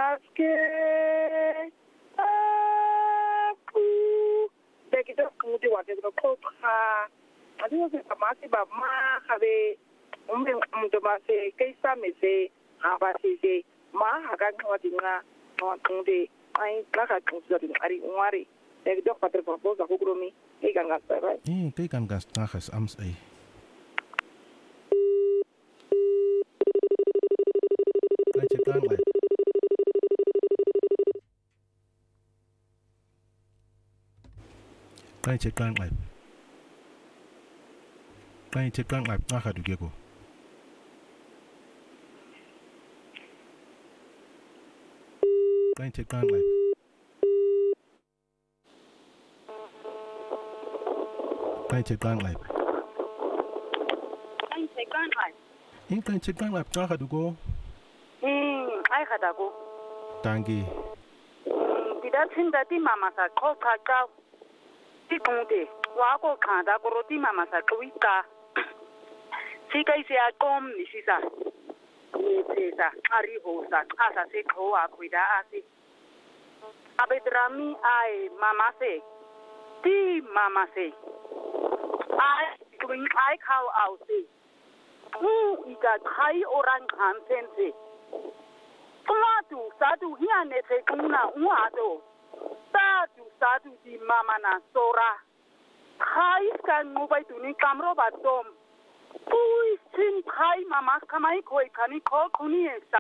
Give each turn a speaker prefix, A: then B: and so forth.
A: aske kita kemudian waktu itu kota, ada yang masih bama kabe, untuk masih kisah masih apa sih, mah akan ngawatinga, ngawatingde, ay nak sudah hari umari, jadi dok patut propose aku kromi, ikan gas apa?
B: Ikan gas nahas ams ay. Kaya cekang ay. Kaya cekang ay. Kaya cekang ay nakadugeko. Kaya cekang ay. Kaya cekang ay. Kaya cekang ay nakadugo.
C: Ay kadago.
B: Tangi.
C: Tidak cinta di mama sa kau kacau. Di kemudian, wago kanda koro di mama sa kuita. Sika isi akom ni sisa. Ni sisa hari hosa. Asa se kau aku ida asi. Abedrami ay mama se. Di mama se. Ay kuin ay kau au se. Ika kai orang hansen se. Satu hiane te kuna uado. Satu di mama na sora. Kai kan ngubai tuni kamro batom. Pui sin kai mama kamai koi kani ko kuni